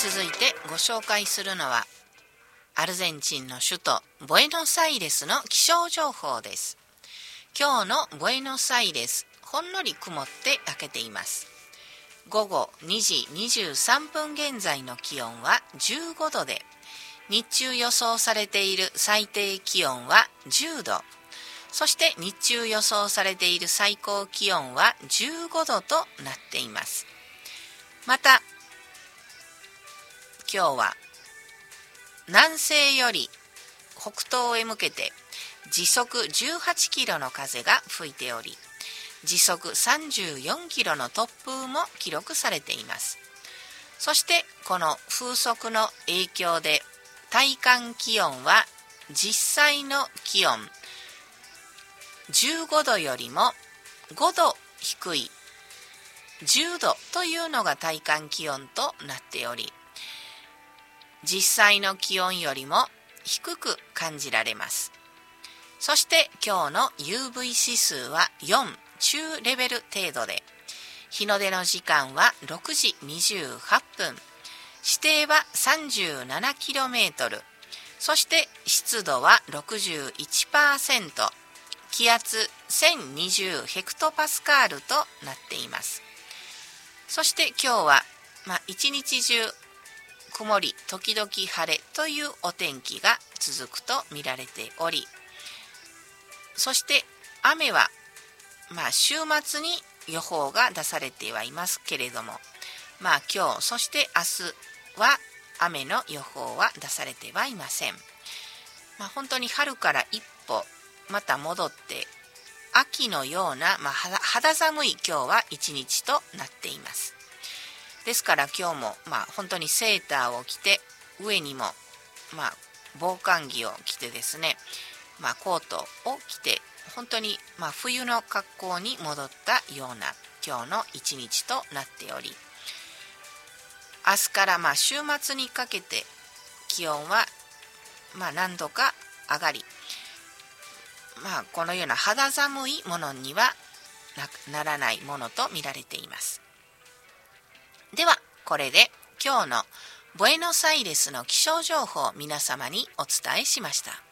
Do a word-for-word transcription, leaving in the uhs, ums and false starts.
続いてご紹介するのはアルゼンチンの首都ブエノスアイレスの気象情報です。今日のブエノスアイレス、ほんのり曇って明けています。午後にじにじゅうさんぷん現在の気温はじゅうごどで、日中予想されている最低気温はじゅうど、そして日中予想されている最高気温はじゅうごどとなっています。また今日は南西より北東へ向けて時速じゅうはちキロの風が吹いており、時速さんじゅうよんキロの突風も記録されています。そしてこの風速の影響で体感気温は実際の気温じゅうごどよりもごど低いじゅうどというのが体感気温となっており、実際の気温よりも低く感じられます。そして今日の ユーブイ 指数はよん、中レベル程度で、日の出の時間はろくじにじゅうはっぷん、視程は さんじゅうななキロメートル、そして湿度は ろくじゅういちパーセント、気圧せんにじゅうヘクトパスカールとなっています。そして今日は、まあ、一日中曇り時々晴れというお天気が続くと見られており、そして雨は、まあ、週末に予報が出されてはいますけれども、まあ今日そして明日は雨の予報は出されてはいません。まあ、本当に春から一歩また戻って秋のような、まあ、肌寒い今日は一日となっています。ですから今日も、まあ、本当にセーターを着て、上にも、まあ、防寒着を着てですね、まあ、コートを着て本当に、まあ、冬の格好に戻ったような今日の一日となっており、明日からまあ週末にかけて気温はまあ何度か上がり、まあ、このような肌寒いものには な, ならないものと見られています。ではこれで今日のブエノスアイレスの気象情報を皆様にお伝えしました。